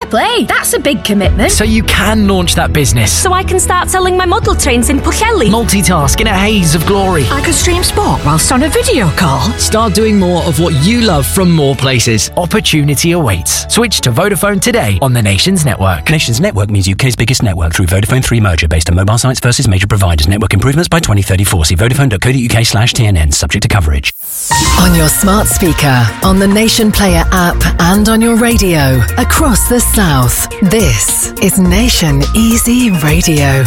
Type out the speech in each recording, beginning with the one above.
play. That's a big commitment. So you can launch that business. So I can start selling my model trains in Pwllheli. Multitask in a haze of glory. I could stream sport whilst on a video call. Start doing more of what you love from more places. Opportunity awaits. Switch to Vodafone today on the Nations Network. Nations Network means UK's biggest network through Vodafone 3 merger based on mobile sites versus major providers. Network improvements by 2034. See vodafone.co.uk/TNN. Subject to coverage. On your smart speaker, on the Nation Player app, and on your radio across the South. This is Nation Easy Radio.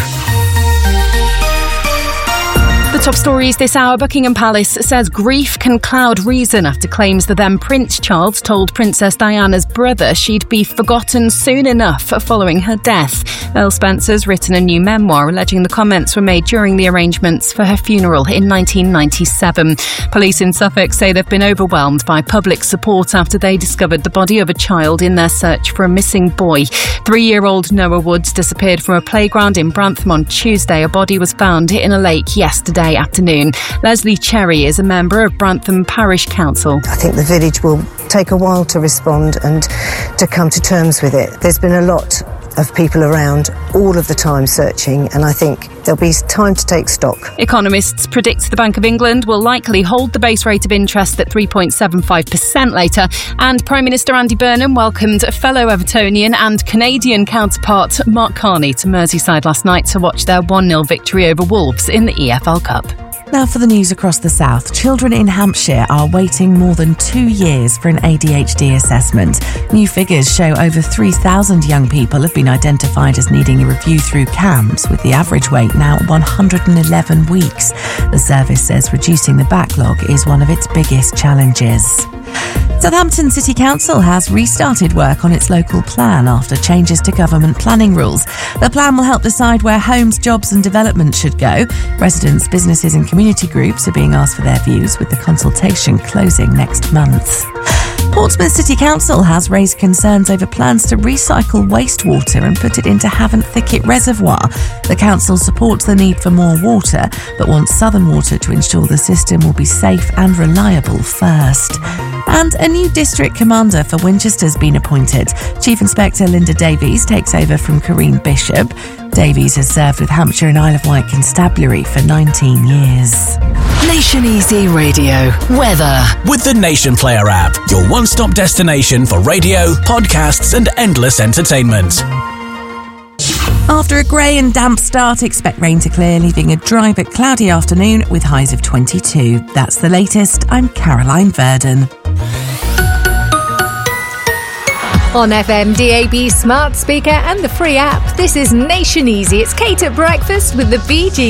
The top stories this hour. Buckingham Palace says grief can cloud reason after claims the then Prince Charles told Princess Diana's brother she'd be forgotten soon enough following her death. Earl Spencer's written a new memoir alleging the comments were made during the arrangements for her funeral in 1997. Police in Suffolk say they've been overwhelmed by public support after they discovered the body of a child in their search for a missing boy. 3-year-old Noah Woods disappeared from a playground in Brantham on Tuesday. A body was found in a lake yesterday afternoon. Leslie Cherry is a member of Brantham Parish Council. I think the village will take a while to respond and to come to terms with it. There's been a lot of people around all of the time searching, and I think there'll be time to take stock. Economists predict the Bank of England will likely hold the base rate of interest at 3.75% later, and Prime Minister Andy Burnham welcomed fellow Evertonian and Canadian counterpart Mark Carney to Merseyside last night to watch their 1-0 victory over Wolves in the EFL Cup. Now for the news across the South. Children in Hampshire are waiting more than 2 years for an ADHD assessment. New figures show over 3,000 young people have been identified as needing a review through CAMHS, with the average wait now 111 weeks. The service says reducing the backlog is one of its biggest challenges. Southampton City Council has restarted work on its local plan after changes to government planning rules. The plan will help decide where homes, jobs and development should go. Residents, businesses and community groups are being asked for their views, with the consultation closing next month. Portsmouth City Council has raised concerns over plans to recycle wastewater and put it into Havant Thicket Reservoir. The council supports the need for more water, but wants Southern Water to ensure the system will be safe and reliable first. And a new district commander for Winchester's been appointed. Chief Inspector Linda Davies takes over from Corinne Bishop. Davies has served with Hampshire and Isle of Wight Constabulary for 19 years. Nation Easy Radio. Weather. With the Nation Player app, your one-stop destination for radio, podcasts and endless entertainment. After a grey and damp start, expect rain to clear, leaving a dry but cloudy afternoon with highs of 22. That's the latest. I'm Caroline Verdon. On FM, DAB, smart speaker and the free app, this is Nation Easy. It's Kate at breakfast with the Bee Gees.